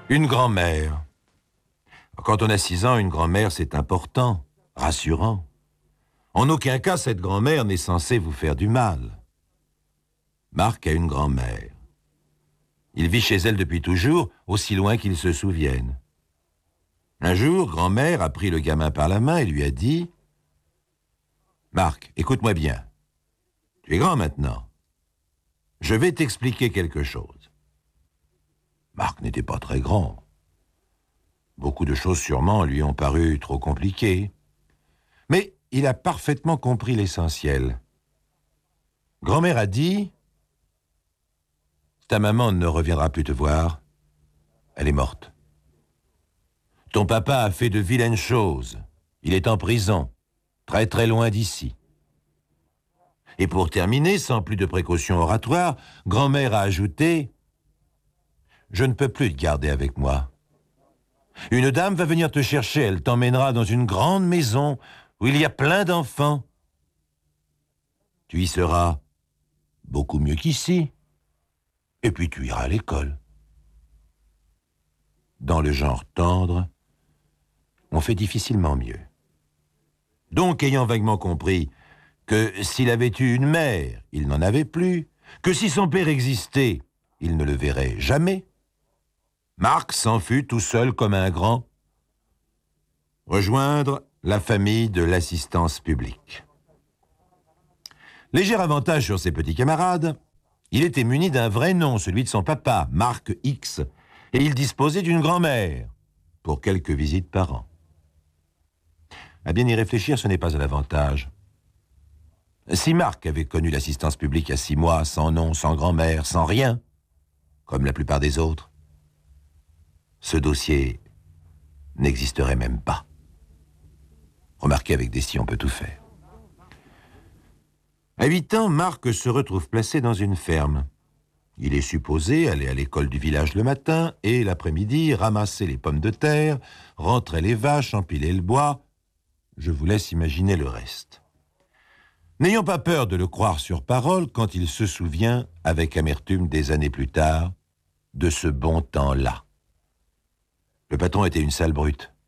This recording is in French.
Une grand-mère. Quand on a 6 ans, une grand-mère, c'est important, rassurant. En aucun cas, cette grand-mère n'est censée vous faire du mal. Marc a une grand-mère. Il vit chez elle depuis toujours, aussi loin qu'il se souvienne. Un jour, grand-mère a pris le gamin par la main et lui a dit « Marc, écoute-moi bien. Tu es grand maintenant. Je vais t'expliquer quelque chose. » Marc n'était pas très grand. Beaucoup de choses sûrement lui ont paru trop compliquées. Mais il a parfaitement compris l'essentiel. Grand-mère a dit « Ta maman ne reviendra plus te voir. Elle est morte. Ton papa a fait de vilaines choses. Il est en prison, très très loin d'ici. » Et pour terminer, sans plus de précautions oratoires, grand-mère a ajouté « Je ne peux plus te garder avec moi. Une dame va venir te chercher, elle t'emmènera dans une grande maison où il y a plein d'enfants. Tu y seras beaucoup mieux qu'ici. Et puis tu iras à l'école. » Dans le genre tendre, on fait difficilement mieux. Donc, ayant vaguement compris que s'il avait eu une mère, il n'en avait plus, que si son père existait, il ne le verrait jamais, Marc s'en fut tout seul comme un grand, rejoindre la famille de l'assistance publique. Léger avantage sur ses petits camarades, il était muni d'un vrai nom, celui de son papa, Marc X, et il disposait d'une grand-mère, pour quelques visites par an. À bien y réfléchir, ce n'est pas un avantage. Si Marc avait connu l'assistance publique à 6 mois, sans nom, sans grand-mère, sans rien, comme la plupart des autres, ce dossier n'existerait même pas. Remarquez, avec des si, on peut tout faire. À 8 ans, Marc se retrouve placé dans une ferme. Il est supposé aller à l'école du village le matin et l'après-midi ramasser les pommes de terre, rentrer les vaches, empiler le bois. Je vous laisse imaginer le reste. N'ayons pas peur de le croire sur parole quand il se souvient, avec amertume des années plus tard, de ce bon temps-là. Le patron était une sale brute.